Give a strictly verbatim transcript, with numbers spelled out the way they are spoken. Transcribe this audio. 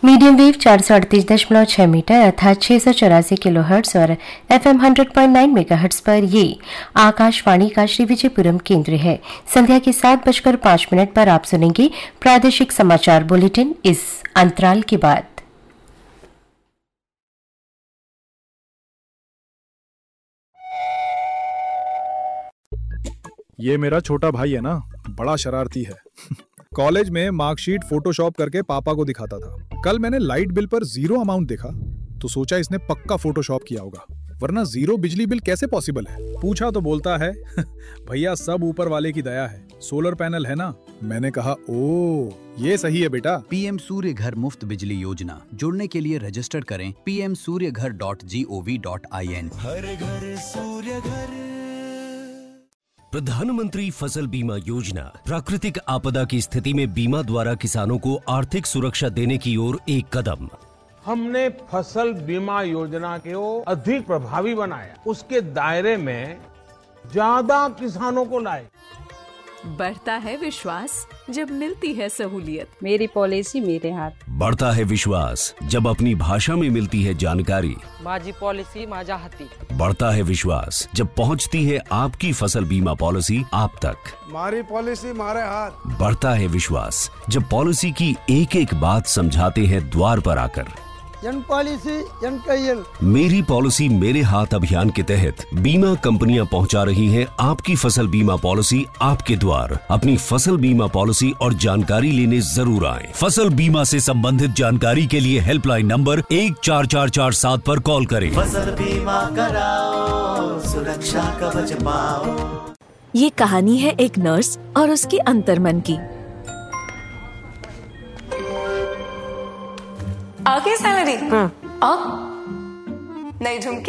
Medium wave चार सौ अड़तीस दशमलव छह मीटर अर्थात छह सौ चौरासी किलो हर्ट्स और FM hundred point nine mega hertz पर ये आकाशवाणी का श्री विजयपुरम केंद्र है। संध्या के सात बजकर पांच मिनट पर आप सुनेंगे प्रादेशिक समाचार बुलेटिन इस अंतराल के बाद। ये मेरा छोटा भाई है ना, बड़ा शरारती है। कॉलेज में मार्कशीट फोटोशॉप करके पापा को दिखाता था। कल मैंने लाइट बिल पर जीरो अमाउंट देखा तो सोचा इसने पक्का फोटोशॉप किया होगा, वरना जीरो बिजली बिल कैसे पॉसिबल है। पूछा तो बोलता है भैया सब ऊपर वाले की दया है, सोलर पैनल है ना। मैंने कहा ओ ये सही है बेटा। पीएम सूर्य घर मुफ्त बिजली योजना, जुड़ने के लिए रजिस्टर करें पी एम सूर्य घर dot G O V dot I N. हर घर सूर्य घर। प्रधानमंत्री फसल बीमा योजना प्राकृतिक आपदा की स्थिति में बीमा द्वारा किसानों को आर्थिक सुरक्षा देने की ओर एक कदम। हमने फसल बीमा योजना को अधिक प्रभावी बनाया, उसके दायरे में ज्यादा किसानों को लाए। बढ़ता है विश्वास जब मिलती है सहूलियत। मेरी पॉलिसी मेरे हाथ। बढ़ता है विश्वास जब अपनी भाषा में मिलती है जानकारी। माझी पॉलिसी माझ्या हाती। बढ़ता है विश्वास जब पहुंचती है आपकी फसल बीमा पॉलिसी आप तक। मारी पॉलिसी मारे हाथ। बढ़ता है विश्वास जब पॉलिसी की एक एक बात समझाते हैं द्वार पर आकर। यन पॉलिसी यन कैयल। मेरी पॉलिसी मेरे हाथ अभियान के तहत बीमा कंपनियां पहुंचा रही हैं आपकी फसल बीमा पॉलिसी आपके द्वार। अपनी फसल बीमा पॉलिसी और जानकारी लेने जरूर आएं। फसल बीमा से संबंधित जानकारी के लिए हेल्पलाइन नंबर एक चार चार चार सात पर कॉल करें। फसल बीमा कराओ, सुरक्षा कवच पाओ। ये कहानी है एक नर्स और उसके अंतर्मन की। आगे सैलरी। हाँ। अब नई झुमके